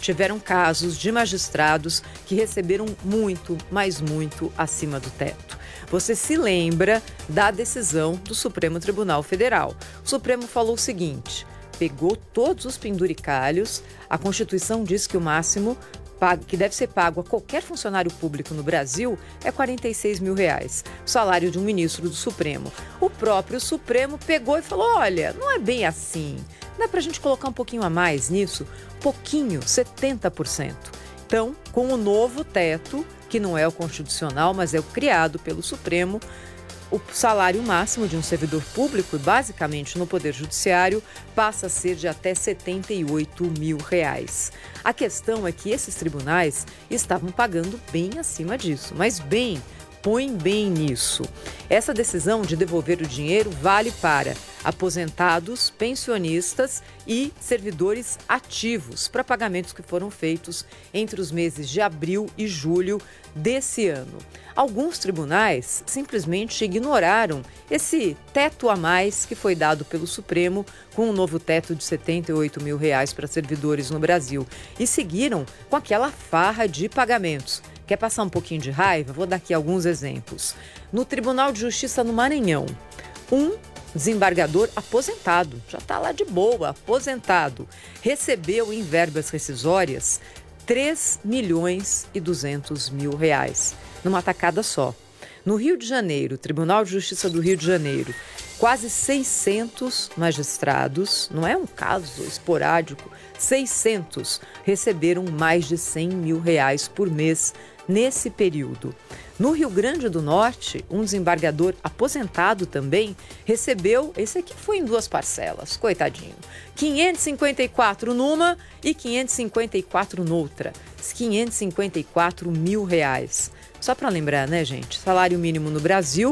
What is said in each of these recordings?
tiveram casos de magistrados que receberam muito, mas muito acima do teto. Você se lembra da decisão do Supremo Tribunal Federal. O Supremo falou o seguinte: pegou todos os penduricalhos, a Constituição diz que o máximo que deve ser pago a qualquer funcionário público no Brasil é R$46 mil, o salário de um ministro do Supremo. O próprio Supremo pegou e falou: olha, não é bem assim, dá para a gente colocar um pouquinho a mais nisso, pouquinho, 70%. Então, com o novo teto, que não é o constitucional, mas é o criado pelo Supremo, o salário máximo de um servidor público, e basicamente no Poder Judiciário, passa a ser de até R$78 mil. A questão é que esses tribunais estavam pagando bem acima disso, mas bem, põe bem nisso. Essa decisão de devolver o dinheiro vale para aposentados, pensionistas e servidores ativos para pagamentos que foram feitos entre os meses de abril e julho desse ano. Alguns tribunais simplesmente ignoraram esse teto a mais que foi dado pelo Supremo com um novo teto de R$78 mil para servidores no Brasil e seguiram com aquela farra de pagamentos. Quer passar um pouquinho de raiva? Vou dar aqui alguns exemplos. No Tribunal de Justiça no Maranhão, um desembargador aposentado, já está lá de boa, aposentado, recebeu em verbas rescisórias R$3.200.000 numa tacada só. No Rio de Janeiro, Tribunal de Justiça do Rio de Janeiro, quase 600 magistrados, não é um caso esporádico, 600 receberam mais de R$100 mil por mês nesse período. No Rio Grande do Norte, um desembargador aposentado também recebeu, esse aqui foi em duas parcelas, coitadinho, 554 numa e 554 noutra, R$554 mil. Só para lembrar, né, gente? Salário mínimo no Brasil,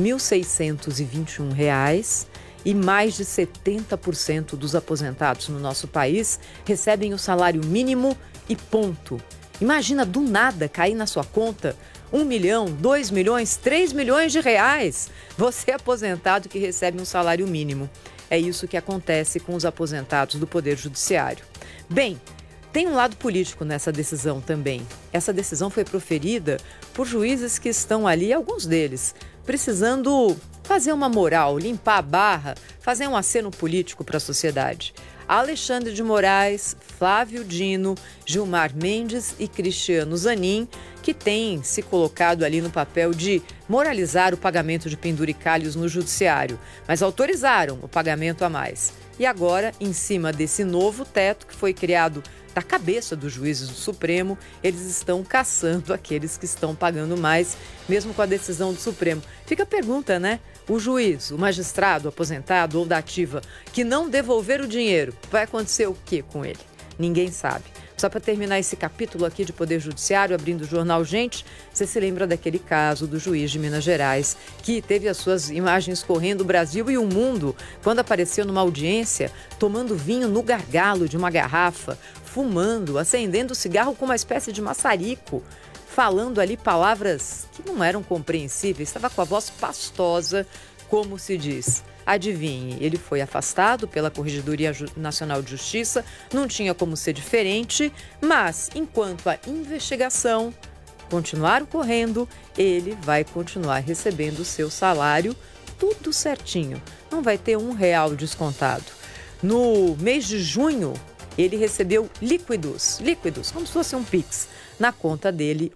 R$1.621 e mais de 70% dos aposentados no nosso país recebem o salário mínimo e ponto. Imagina do nada cair na sua conta 1 milhão, 2 milhões, 3 milhões de reais. Você é aposentado que recebe um salário mínimo. É isso que acontece com os aposentados do Poder Judiciário. Bem, tem um lado político nessa decisão também. Essa decisão foi proferida por juízes que estão ali, alguns deles, precisando fazer uma moral, limpar a barra, fazer um aceno político para a sociedade. Alexandre de Moraes, Flávio Dino, Gilmar Mendes e Cristiano Zanin, que têm se colocado ali no papel de moralizar o pagamento de penduricalhos no judiciário, mas autorizaram o pagamento a mais. E agora, em cima desse novo teto que foi criado da cabeça dos juízes do Supremo, eles estão caçando aqueles que estão pagando mais, mesmo com a decisão do Supremo. Fica a pergunta, né? O juiz, o magistrado, o aposentado ou da ativa que não devolver o dinheiro, vai acontecer o que com ele? Ninguém sabe. Só para terminar esse capítulo aqui de Poder Judiciário, abrindo o jornal Gente, você se lembra daquele caso do juiz de Minas Gerais, que teve as suas imagens correndo o Brasil e o mundo, quando apareceu numa audiência, tomando vinho no gargalo de uma garrafa, fumando, acendendo cigarro com uma espécie de maçarico, falando ali palavras que não eram compreensíveis, estava com a voz pastosa, como se diz. Adivinhe, ele foi afastado pela Corregedoria Nacional de Justiça, não tinha como ser diferente, mas enquanto a investigação continuar ocorrendo, ele vai continuar recebendo o seu salário, tudo certinho, não vai ter R$1 descontado. No mês de junho, ele recebeu líquidos, como se fosse um Pix, na conta dele,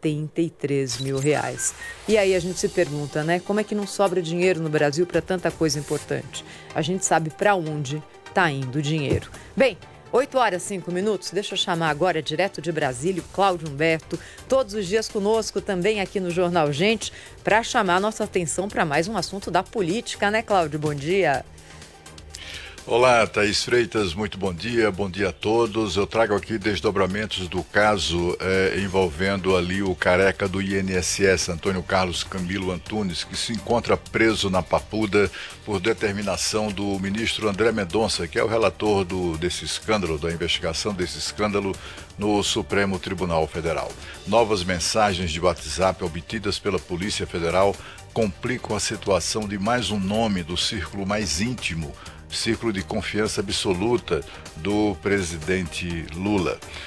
R$83 mil. E aí a gente se pergunta, né, como é que não sobra dinheiro no Brasil para tanta coisa importante? A gente sabe para onde está indo o dinheiro. Bem, 8h05, deixa eu chamar agora direto de Brasília o Cláudio Humberto, todos os dias conosco também aqui no Jornal Gente, para chamar a nossa atenção para mais um assunto da política, né, Cláudio? Bom dia. Olá, Thaís Freitas, muito bom dia a todos. Eu trago aqui desdobramentos do caso envolvendo ali o careca do INSS, Antônio Carlos Camilo Antunes, que se encontra preso na Papuda por determinação do ministro André Mendonça, que é o relator desse escândalo, da investigação desse escândalo no Supremo Tribunal Federal. Novas mensagens de WhatsApp obtidas pela Polícia Federal complicam a situação de mais um nome do círculo mais íntimo, círculo de confiança absoluta do presidente Lula.